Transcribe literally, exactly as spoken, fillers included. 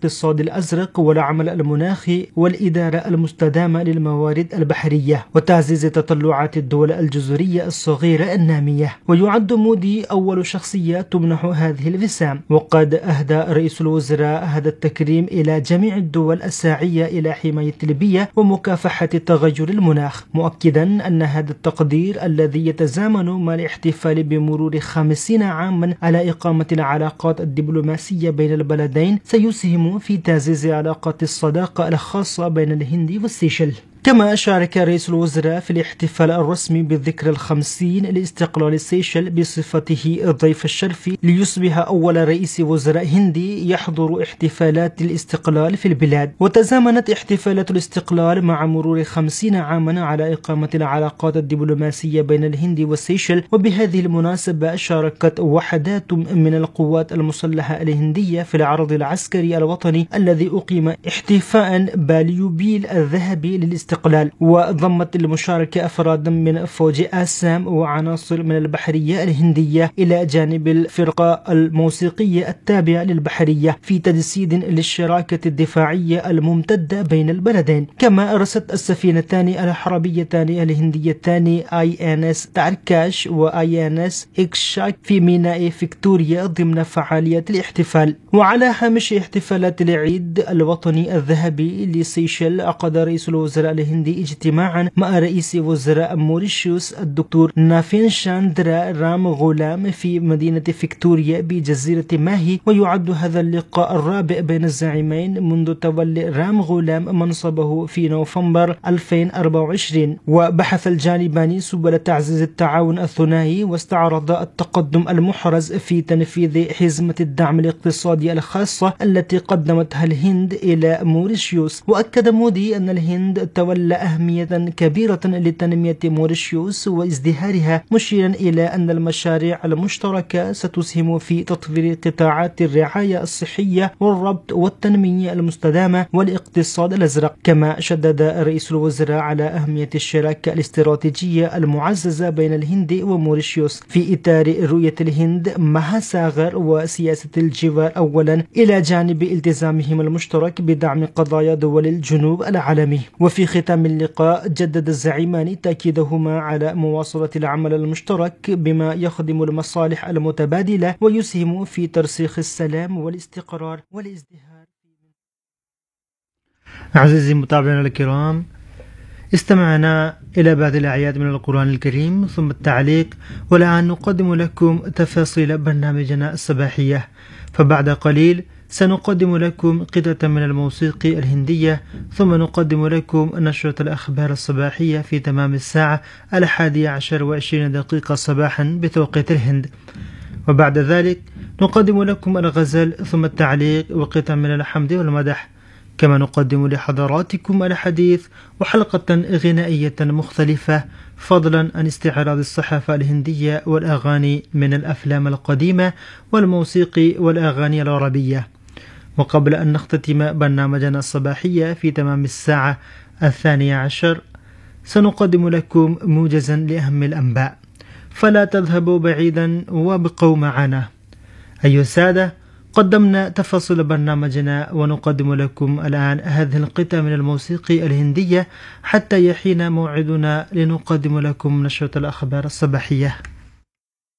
الاقتصاد الأزرق والعمل المناخي والإدارة المستدامة للموارد البحرية وتعزيز تطلعات الدول الجزرية الصغيرة النامية. ويعد مودي أول شخصية تمنح هذه الوسام، وقد أهدى رئيس الوزراء هذا التكريم إلى جميع الدول الساعية إلى حماية البيئة ومكافحة تغير المناخ، مؤكدا أن هذا التقدير الذي يتزامن مع الاحتفال بمرور خمسين عاما على إقامة العلاقات الدبلوماسية بين البلدين سيسهم في تعزيز علاقات الصداقة الخاصة بين الهند والسيشل. كما شارك رئيس الوزراء في الاحتفال الرسمي بالذكرى الخمسين لاستقلال السيشل بصفته الضيف الشرفي ليصبح أول رئيس وزراء هندي يحضر احتفالات الاستقلال في البلاد. وتزامنت احتفالات الاستقلال مع مرور خمسين عاما على إقامة العلاقات الدبلوماسية بين الهند والسيشل، وبهذه المناسبة شاركت وحدات من القوات المسلحة الهندية في العرض العسكري الوطني الذي أقيم احتفاء باليوبيل الذهبي للاستقلال، وضمت المشاركة أفرادا من فوج آسام وعناصر من البحرية الهندية إلى جانب الفرقة الموسيقية التابعة للبحرية في تجسيد للشراكة الدفاعية الممتدة بين البلدين. كما أرست السفينتان الحربيتان الهنديتان آي إن إس تاركاش وآي إن إس إكشاك في ميناء فيكتوريا ضمن فعاليات الاحتفال. وعلى هامش احتفالات العيد الوطني الذهبي لسيشل عقد رئيس الوزراء الهندي اجتماعا مع رئيس وزراء موريشيوس الدكتور نافين شاندرا رام غولام في مدينة فيكتوريا بجزيرة ماهي، ويعد هذا اللقاء الرابع بين الزعيمين منذ تولي رام غولام منصبه في نوفمبر ألفين وأربعة وعشرين. وبحث الجانبان سبل تعزيز التعاون الثنائي واستعرض التقدم المحرز في تنفيذ حزمة الدعم الاقتصادي الخاصة التي قدمتها الهند إلى موريشيوس. وأكد مودي أن الهند تولى أهمية كبيرة لتنمية موريشيوس وازدهارها، مشيرا إلى أن المشاريع المشتركة ستسهم في تطوير قطاعات الرعاية الصحية والربط والتنمية المستدامة والاقتصاد الأزرق. كما شدد رئيس الوزراء على أهمية الشراكة الاستراتيجية المعززة بين الهند وموريشيوس في إطار رؤية الهند مهاساغر وسياسة الجوار أولا، إلى جانب التزامهم المشترك بدعم قضايا دول الجنوب العالمي. وفي ختام اللقاء جدد الزعيمان تأكيدهما على مواصلة العمل المشترك بما يخدم المصالح المتبادلة ويسهم في ترسيخ السلام والاستقرار والازدهار. عزيزي المتابعين الكرام، استمعنا إلى بعض الأعياد من القرآن الكريم ثم التعليق، والآن نقدم لكم تفاصيل برنامجنا الصباحية. فبعد قليل سنقدم لكم قطعة من الموسيقى الهندية، ثم نقدم لكم نشرة الأخبار الصباحية في تمام الساعة الحادية عشر وعشرين دقيقة صباحا بتوقيت الهند، وبعد ذلك نقدم لكم الغزل ثم التعليق وقطع من الحمد والمدح. كما نقدم لحضراتكم الحديث وحلقة غنائية مختلفة، فضلا عن استعراض الصحافة الهندية والأغاني من الأفلام القديمة والموسيقى والأغاني العربية. وقبل أن نختتم برنامجنا الصباحية في تمام الساعة الثانية عشر سنقدم لكم موجزا لأهم الأنباء، فلا تذهبوا بعيدا وابقوا معنا. أيها السادة، قدمنا تفاصيل برنامجنا ونقدم لكم الآن هذه القطعة من الموسيقى الهندية حتى يحين موعدنا لنقدم لكم نشرة الأخبار الصباحية.